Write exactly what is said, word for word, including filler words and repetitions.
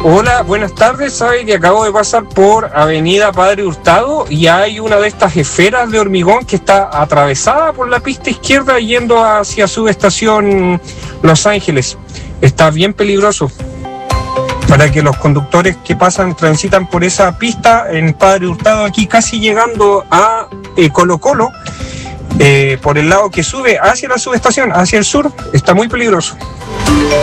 Hola, buenas tardes. Sabe que acabo de pasar por Avenida Padre Hurtado y hay una de estas esferas de hormigón que está atravesada por la pista izquierda yendo hacia subestación Los Ángeles. Está bien peligroso para que los conductores que pasan transitan por esa pista en Padre Hurtado, aquí casi llegando a eh, Colo Colo, eh, por el lado que sube hacia la subestación, hacia el sur. Está muy peligroso.